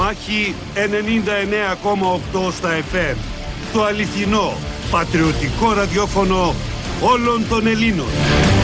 Μάχη 99,8 στα FM. Το αληθινό, πατριωτικό ραδιόφωνο όλων των Ελλήνων.